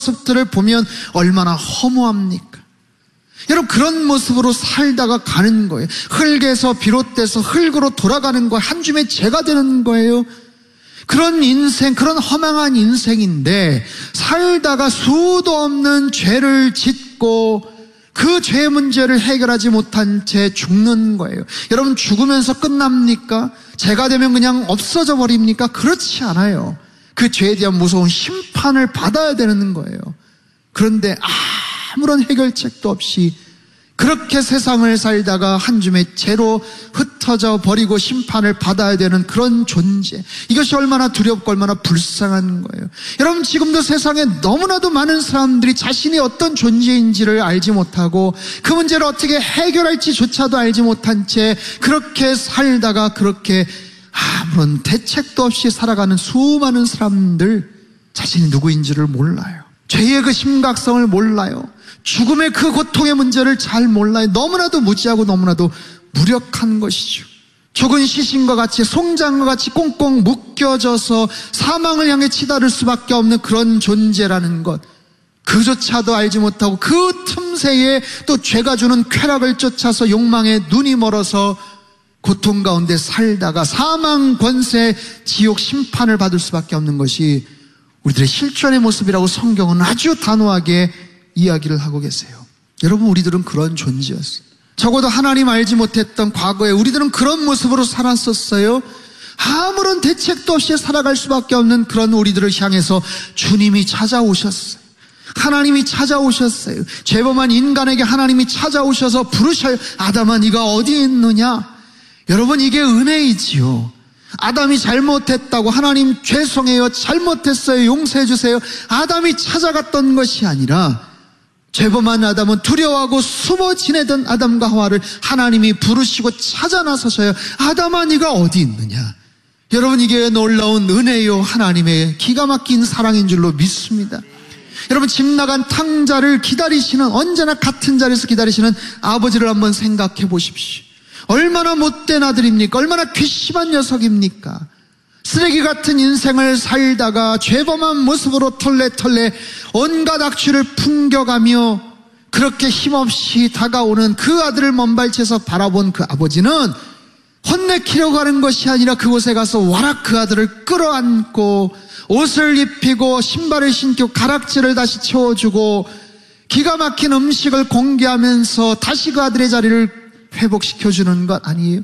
모습들을 보면 얼마나 허무합니까? 여러분, 그런 모습으로 살다가 가는 거예요. 흙에서 비롯돼서 흙으로 돌아가는 거예요. 한 줌의 재가 되는 거예요. 그런 인생, 그런 허망한 인생인데 살다가 수도 없는 죄를 짓고 그 죄 문제를 해결하지 못한 채 죽는 거예요. 여러분, 죽으면서 끝납니까? 죄가 되면 그냥 없어져 버립니까? 그렇지 않아요. 그 죄에 대한 무서운 심판을 받아야 되는 거예요. 그런데 아무런 해결책도 없이 그렇게 세상을 살다가 한 줌의 죄로 흩어져 버리고 심판을 받아야 되는 그런 존재, 이것이 얼마나 두렵고 얼마나 불쌍한 거예요. 여러분, 지금도 세상에 너무나도 많은 사람들이 자신이 어떤 존재인지를 알지 못하고 그 문제를 어떻게 해결할지조차도 알지 못한 채 그렇게 살다가 그렇게 아무런 대책도 없이 살아가는 수많은 사람들, 자신이 누구인지를 몰라요. 죄의 그 심각성을 몰라요. 죽음의 그 고통의 문제를 잘 몰라요. 너무나도 무지하고 너무나도 무력한 것이죠. 죽은 시신과 같이, 송장과 같이 꽁꽁 묶여져서 사망을 향해 치달을 수밖에 없는 그런 존재라는 것, 그조차도 알지 못하고 그 틈새에 또 죄가 주는 쾌락을 쫓아서 욕망에 눈이 멀어서 고통 가운데 살다가 사망 권세, 지옥 심판을 받을 수밖에 없는 것이 우리들의 실존의 모습이라고 성경은 아주 단호하게 이야기를 하고 계세요. 여러분, 우리들은 그런 존재였어요. 적어도 하나님 알지 못했던 과거에 우리들은 그런 모습으로 살았었어요. 아무런 대책도 없이 살아갈 수밖에 없는 그런 우리들을 향해서 주님이 찾아오셨어요. 하나님이 찾아오셨어요. 죄범한 인간에게 하나님이 찾아오셔서 부르셔요. 아담아, 네가 어디 있느냐? 여러분, 이게 은혜이지요. 아담이 잘못했다고 하나님 죄송해요, 잘못했어요, 용서해 주세요, 아담이 찾아갔던 것이 아니라 죄범한 아담은 두려워하고 숨어 지내던 아담과 하와를 하나님이 부르시고 찾아 나서셔요. 아담아, 네가 어디 있느냐? 여러분, 이게 놀라운 은혜요, 하나님의 기가 막힌 사랑인 줄로 믿습니다. 여러분, 집 나간 탕자를 기다리시는, 언제나 같은 자리에서 기다리시는 아버지를 한번 생각해 보십시오. 얼마나 못된 아들입니까? 얼마나 괘씸한 녀석입니까? 쓰레기 같은 인생을 살다가 죄범한 모습으로 털레털레 온갖 악취를 풍겨가며 그렇게 힘없이 다가오는 그 아들을 먼발치에서 바라본 그 아버지는 혼내키려고 하는 것이 아니라 그곳에 가서 와락 그 아들을 끌어안고 옷을 입히고 신발을 신고 가락지를 다시 채워주고 기가 막힌 음식을 공개하면서 다시 그 아들의 자리를 회복시켜주는 것 아니에요?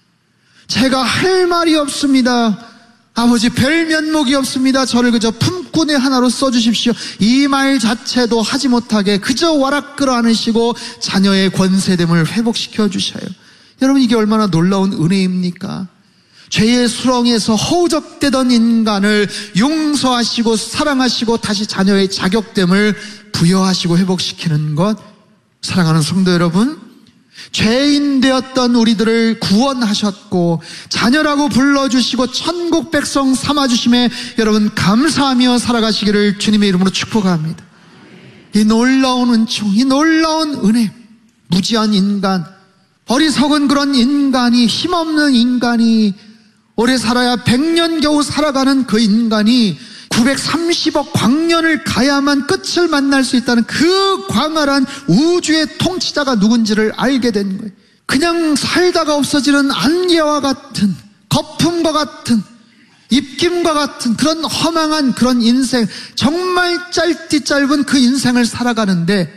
제가 할 말이 없습니다. 아버지, 별 면목이 없습니다. 저를 그저 품꾼의 하나로 써주십시오. 이 말 자체도 하지 못하게 그저 와락 끌어안으시고 자녀의 권세됨을 회복시켜 주셔요. 여러분, 이게 얼마나 놀라운 은혜입니까? 죄의 수렁에서 허우적대던 인간을 용서하시고 사랑하시고 다시 자녀의 자격됨을 부여하시고 회복시키는 것. 사랑하는 성도 여러분, 죄인 되었던 우리들을 구원하셨고 자녀라고 불러주시고 천국 백성 삼아주심에 여러분 감사하며 살아가시기를 주님의 이름으로 축복합니다. 이 놀라운 은총, 이 놀라운 은혜, 무지한 인간, 어리석은 그런 인간이, 힘없는 인간이, 오래 살아야 100년 겨우 살아가는 그 인간이 930억 광년을 가야만 끝을 만날 수 있다는 그 광활한 우주의 통치자가 누군지를 알게 된 거예요. 그냥 살다가 없어지는 안개와 같은, 거품과 같은, 입김과 같은 그런 허망한 그런 인생, 정말 짧디 짧은 그 인생을 살아가는데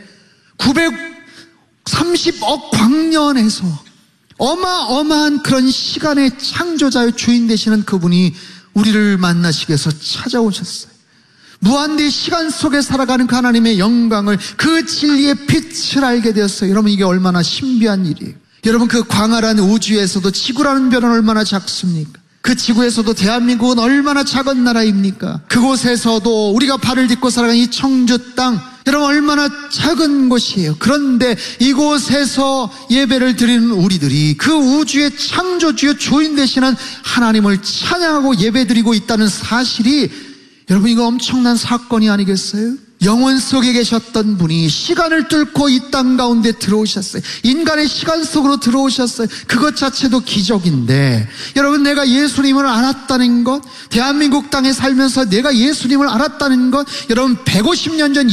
930억 광년에서 어마어마한 그런 시간의 창조자의 주인 되시는 그분이 우리를 만나시기 위해서 찾아오셨어요. 무한대 시간 속에 살아가는 그 하나님의 영광을, 그 진리의 빛을 알게 되었어요. 여러분, 이게 얼마나 신비한 일이에요. 여러분, 그 광활한 우주에서도 지구라는 별은 얼마나 작습니까? 그 지구에서도 대한민국은 얼마나 작은 나라입니까? 그곳에서도 우리가 발을 딛고 살아가는 이 청주 땅, 여러분 얼마나 작은 곳이에요. 그런데 이곳에서 예배를 드리는 우리들이 그 우주의 창조주의 주인 되시는 하나님을 찬양하고 예배드리고 있다는 사실이, 여러분 이거 엄청난 사건이 아니겠어요? 영원 속에 계셨던 분이 시간을 뚫고 이 땅 가운데 들어오셨어요. 인간의 시간 속으로 들어오셨어요. 그것 자체도 기적인데, 여러분, 내가 예수님을 알았다는 것, 대한민국 땅에 살면서 내가 예수님을 알았다는 것, 여러분 150년 전